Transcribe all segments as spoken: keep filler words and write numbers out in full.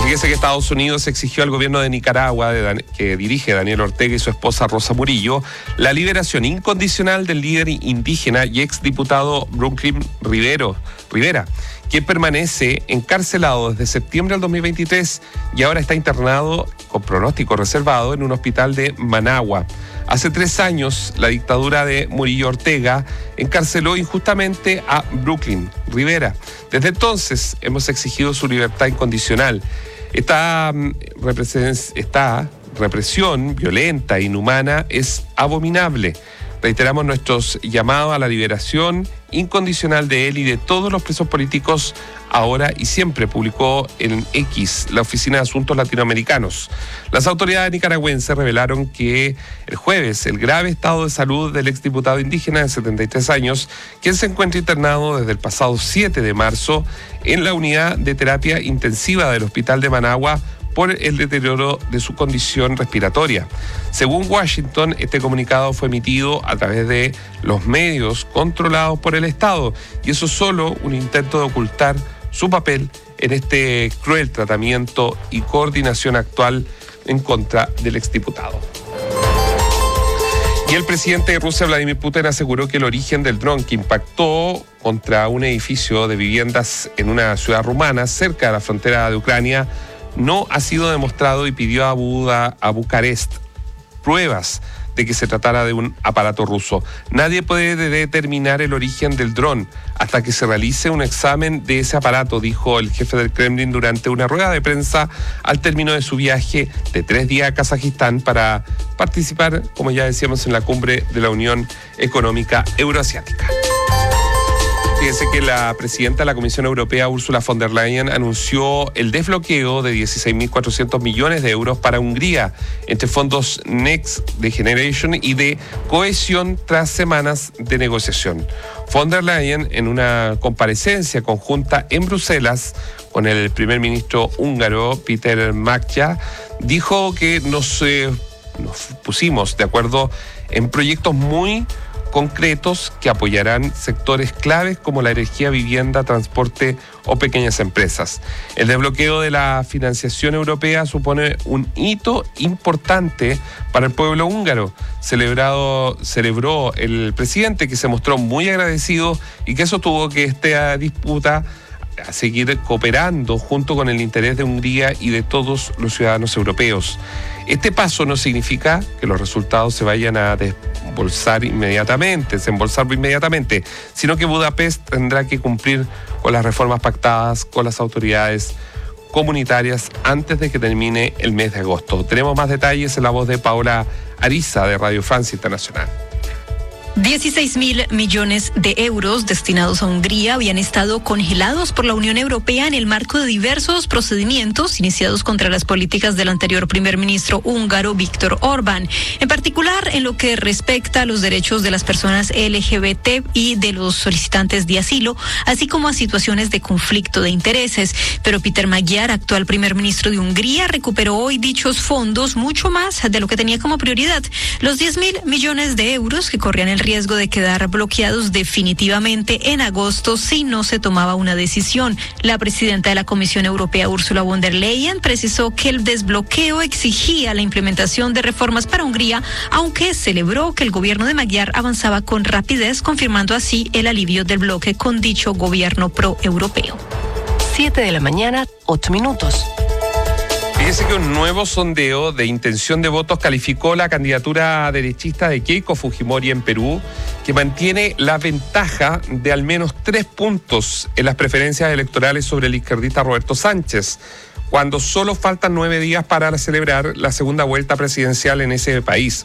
Fíjese que Estados Unidos exigió al gobierno de Nicaragua, de Dan- que dirige Daniel Ortega y su esposa Rosa Murillo, la liberación incondicional del líder indígena y exdiputado Brooklyn Rivero, Rivera, que permanece encarcelado desde septiembre del dos mil veintitrés y ahora está internado con pronóstico reservado en un hospital de Managua. Hace tres años, la dictadura de Murillo Ortega encarceló injustamente a Brooklyn Rivera. Desde entonces hemos exigido su libertad incondicional. Esta, esta represión violenta e inhumana es abominable. Reiteramos nuestros llamados a la liberación incondicional de él y de todos los presos políticos ahora y siempre, publicó en X la Oficina de Asuntos Latinoamericanos. Las autoridades nicaragüenses revelaron que el jueves el grave estado de salud del exdiputado indígena de setenta y tres años, quien se encuentra internado desde el pasado siete de marzo en la unidad de terapia intensiva del Hospital de Managua, por el deterioro de su condición respiratoria. Según Washington, este comunicado fue emitido a través de los medios controlados por el Estado, y eso es solo un intento de ocultar su papel en este cruel tratamiento y coordinación actual en contra del exdiputado. Y el presidente de Rusia, Vladimir Putin, aseguró que el origen del dron que impactó contra un edificio de viviendas en una ciudad rumana cerca de la frontera de Ucrania no ha sido demostrado, y pidió a, Buda, a Bucarest pruebas de que se tratara de un aparato ruso. Nadie puede determinar el origen del dron hasta que se realice un examen de ese aparato, dijo el jefe del Kremlin durante una rueda de prensa al término de su viaje de tres días a Kazajistán para participar, como ya decíamos, en la cumbre de la Unión Económica Euroasiática. Fíjense que la presidenta de la Comisión Europea, Ursula von der Leyen, anunció el desbloqueo de dieciséis mil cuatrocientos millones de euros para Hungría entre fondos Next Generation y de cohesión tras semanas de negociación. Von der Leyen, en una comparecencia conjunta en Bruselas con el primer ministro húngaro, Péter Magyar, dijo que nos, eh, nos pusimos de acuerdo en proyectos muy concretos que apoyarán sectores claves como la energía, vivienda, transporte o pequeñas empresas. El desbloqueo de la financiación europea supone un hito importante para el pueblo húngaro. Celebrado, celebró el presidente, que se mostró muy agradecido y que sostuvo que esta disputa a seguir cooperando junto con el interés de Hungría y de todos los ciudadanos europeos. Este paso no significa que los resultados se vayan a desembolsar inmediatamente, desembolsar inmediatamente, sino que Budapest tendrá que cumplir con las reformas pactadas con las autoridades comunitarias antes de que termine el mes de agosto. Tenemos más detalles en la voz de Paola Ariza, de Radio Francia Internacional. dieciséis mil millones de euros destinados a Hungría habían estado congelados por la Unión Europea en el marco de diversos procedimientos iniciados contra las políticas del anterior primer ministro húngaro Viktor Orbán, en particular en lo que respecta a los derechos de las personas L G B T y de los solicitantes de asilo, así como a situaciones de conflicto de intereses. Pero Péter Magyar, actual primer ministro de Hungría, recuperó hoy dichos fondos mucho más de lo que tenía como prioridad. Los diez mil millones de euros que corrían el riesgo de quedar bloqueados definitivamente en agosto si no se tomaba una decisión. La presidenta de la Comisión Europea, Ursula von der Leyen, precisó que el desbloqueo exigía la implementación de reformas para Hungría, aunque celebró que el gobierno de Magyar avanzaba con rapidez, confirmando así el alivio del bloque con dicho gobierno pro-europeo. Siete de la mañana, ocho minutos. Fíjese que un nuevo sondeo de intención de votos calificó la candidatura derechista de Keiko Fujimori en Perú, que mantiene la ventaja de al menos tres puntos en las preferencias electorales sobre el izquierdista Roberto Sánchez, cuando solo faltan nueve días para celebrar la segunda vuelta presidencial en ese país.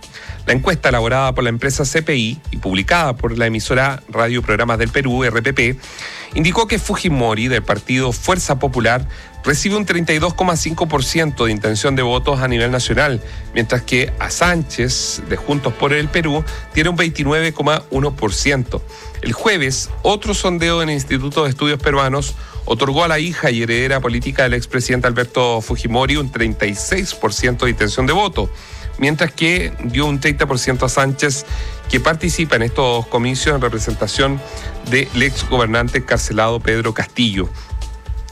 La encuesta elaborada por la empresa C P I y publicada por la emisora Radio Programas del Perú, R P P, indicó que Fujimori, del partido Fuerza Popular, recibe un treinta y dos coma cinco por ciento de intención de votos a nivel nacional, mientras que a Sánchez, de Juntos por el Perú, tiene un veintinueve coma uno por ciento. El jueves, otro sondeo en el Instituto de Estudios Peruanos otorgó a la hija y heredera política del expresidente Alberto Fujimori un treinta y seis por ciento de intención de voto, mientras que dio un treinta por ciento a Sánchez, que participa en estos comicios en representación del ex gobernante encarcelado Pedro Castillo.